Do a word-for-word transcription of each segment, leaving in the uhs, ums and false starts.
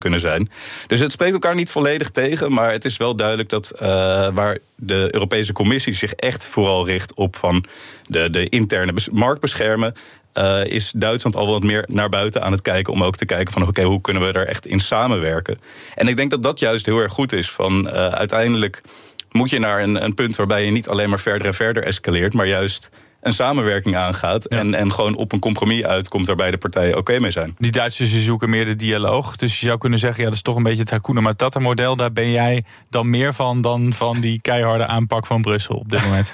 kunnen zijn. Dus het spreekt elkaar niet volledig tegen, maar het is wel duidelijk dat uh, waar de Europese Commissie zich echt vooral richt op van de, de interne bes- markt beschermen, Uh, is Duitsland al wat meer naar buiten aan het kijken om ook te kijken van oké, okay, hoe kunnen we daar echt in samenwerken? En ik denk dat dat juist heel erg goed is. Van uh, uiteindelijk moet je naar een, een punt waarbij je niet alleen maar verder en verder escaleert, maar juist een samenwerking aangaat ja. en, en gewoon op een compromis uitkomt waar beide partijen oké okay mee zijn. Die Duitsers zoeken meer de dialoog. Dus je zou kunnen zeggen, ja, dat is toch een beetje het Hakuna Matata model. Daar ben jij dan meer van dan van die keiharde aanpak van Brussel op dit moment.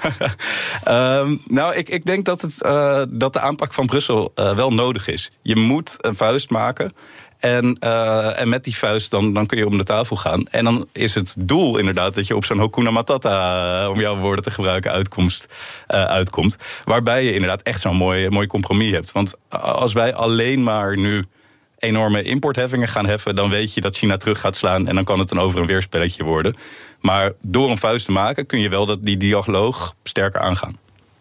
um, nou, ik, ik denk dat, het, uh, dat de aanpak van Brussel uh, wel nodig is. Je moet een vuist maken. En, uh, en met die vuist dan, dan kun je om de tafel gaan. En dan is het doel inderdaad dat je op zo'n Hakuna Matata, uh, om jouw woorden te gebruiken, uitkomst, uh, uitkomt. Waarbij je inderdaad echt zo'n mooi, mooi compromis hebt. Want als wij alleen maar nu enorme importheffingen gaan heffen, dan weet je dat China terug gaat slaan en dan kan het een over- en weerspelletje worden. Maar door een vuist te maken kun je wel dat die dialoog sterker aangaan.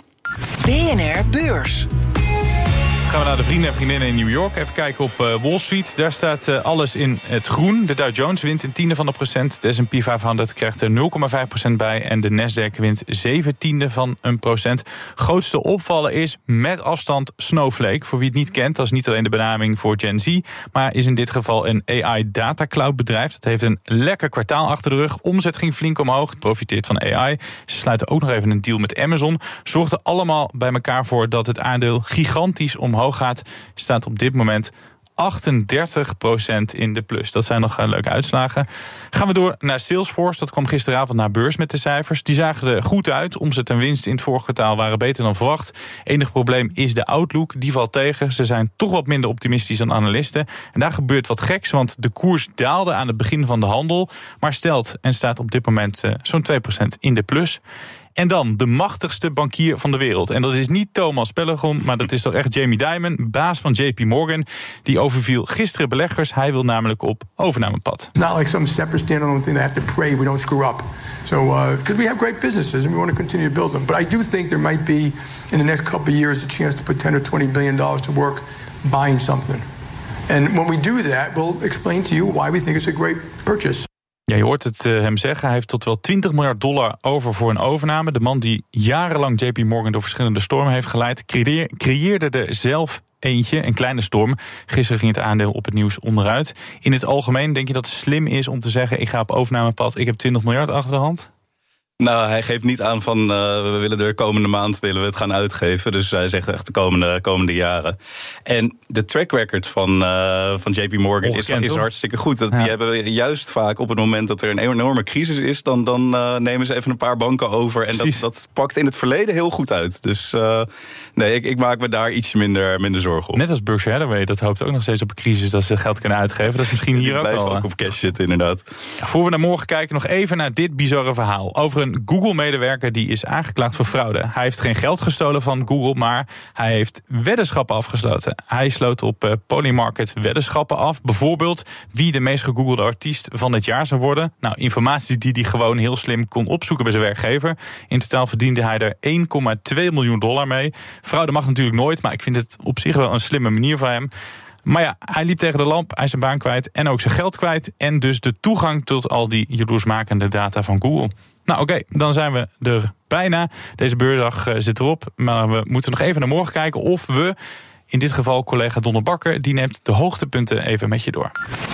B N R Beurs. Gaan we naar de vrienden en vriendinnen in New York. Even kijken op uh, Wall Street. Daar staat uh, alles in het groen. De Dow Jones wint een tiende van een procent. De S en P vijfhonderd krijgt er nul komma vijf procent bij. En de Nasdaq wint zeven tiende van een procent. Grootste opvallen is met afstand Snowflake. Voor wie het niet kent, dat is niet alleen de benaming voor Gen Z, maar is in dit geval een A I data cloud bedrijf. Dat heeft een lekker kwartaal achter de rug. Omzet ging flink omhoog. Het profiteert van A I. Ze sluiten ook nog even een deal met Amazon. Zorgde allemaal bij elkaar voor dat het aandeel gigantisch omhoog gaat, staat op dit moment achtendertig procent in de plus. Dat zijn nog uh, leuke uitslagen. Gaan we door naar Salesforce. Dat kwam gisteravond naar beurs met de cijfers. Die zagen er goed uit. Omzet en winst in het vorige kwartaal waren beter dan verwacht. Enig probleem is de outlook. Die valt tegen. Ze zijn toch wat minder optimistisch dan analisten. En daar gebeurt wat geks, want de koers daalde aan het begin van de handel, maar stelt en staat op dit moment uh, zo'n twee procent in de plus. En dan de machtigste bankier van de wereld. En dat is niet Thomas Pellegrom, maar dat is toch echt Jamie Dimon, baas van J P Morgan. Die overviel gisteren beleggers. Hij wil namelijk op overnamepad. It's not like some separate standalone thing that have to pray we don't screw up. So, because uh, we have great businesses and we want to continue to build them. But I do think there might be, in the next couple of years, a chance to put ten or twenty billion dollars to work buying something. And when we do that, we'll explain to you why we think it's a great purchase. Ja, je hoort het uh, hem zeggen. Hij heeft tot wel twintig miljard dollar over voor een overname. De man die jarenlang J P Morgan door verschillende stormen heeft geleid, creëer, creëerde er zelf eentje, een kleine storm. Gisteren ging het aandeel op het nieuws onderuit. In het algemeen denk je dat het slim is om te zeggen, ik ga op overnamepad, ik heb twintig miljard achter de hand? Nou, hij geeft niet aan van uh, we willen de komende maand willen we het gaan uitgeven. Dus hij zegt echt de komende, komende jaren. En de track record van, uh, van J P Morgan Ongekend, is, is hartstikke goed. Dat, ja. Die hebben juist vaak op het moment dat er een enorme crisis is, dan, dan uh, nemen ze even een paar banken over. En dat, dat pakt in het verleden heel goed uit. Dus uh, nee, ik, ik maak me daar iets minder, minder zorgen om. Net als Berkshire Hathaway, dat hoopt ook nog steeds op een crisis dat ze geld kunnen uitgeven. Dat is misschien hier ook wel. Blijven ook op cash zitten, inderdaad. Ja, voor we naar morgen kijken, nog even naar dit bizarre verhaal. Over een Google-medewerker die is aangeklaagd voor fraude. Hij heeft geen geld gestolen van Google, maar hij heeft weddenschappen afgesloten. Hij sloot op uh, Polymarket weddenschappen af. Bijvoorbeeld wie de meest gegoogelde artiest van het jaar zou worden. Nou, informatie die hij gewoon heel slim kon opzoeken bij zijn werkgever. In totaal verdiende hij er één komma twee miljoen dollar mee. Fraude mag natuurlijk nooit, maar ik vind het op zich wel een slimme manier van hem. Maar ja, hij liep tegen de lamp, hij is zijn baan kwijt en ook zijn geld kwijt. En dus de toegang tot al die jaloersmakende data van Google. Nou oké, okay, dan zijn we er bijna. Deze beursdag zit erop, maar we moeten nog even naar morgen kijken of we, in dit geval collega Donner Bakker, die neemt de hoogtepunten even met je door.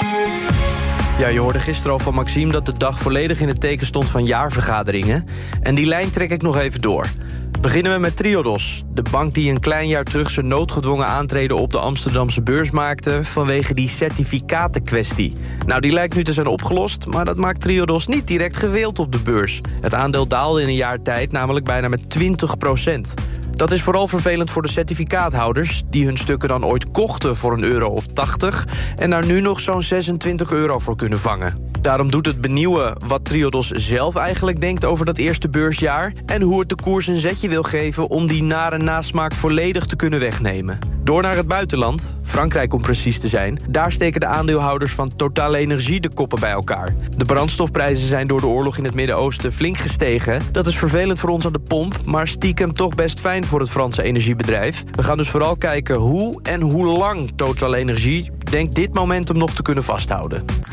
Ja, je hoorde gisteren al van Maxime dat de dag volledig in het teken stond van jaarvergaderingen. En die lijn trek ik nog even door. Beginnen we met Triodos, de bank die een klein jaar terug zijn noodgedwongen aantreden op de Amsterdamse beurs maakte vanwege die certificatenkwestie. Nou, die lijkt nu te zijn opgelost, maar dat maakt Triodos niet direct gewild op de beurs. Het aandeel daalde in een jaar tijd namelijk bijna met twintig procent. Dat is vooral vervelend voor de certificaathouders, die hun stukken dan ooit kochten voor een euro of tachtig en daar nu nog zo'n zesentwintig euro voor kunnen vangen. Daarom doet het benieuwen wat Triodos zelf eigenlijk denkt over dat eerste beursjaar en hoe het de koers een zetje wil geven om die nare nasmaak volledig te kunnen wegnemen. Door naar het buitenland, Frankrijk om precies te zijn, daar steken de aandeelhouders van Total Energie de koppen bij elkaar. De brandstofprijzen zijn door de oorlog in het Midden-Oosten flink gestegen. Dat is vervelend voor ons aan de pomp, maar stiekem toch best fijn voor het Franse energiebedrijf. We gaan dus vooral kijken hoe en hoe lang Total Energie denkt dit momentum nog te kunnen vasthouden.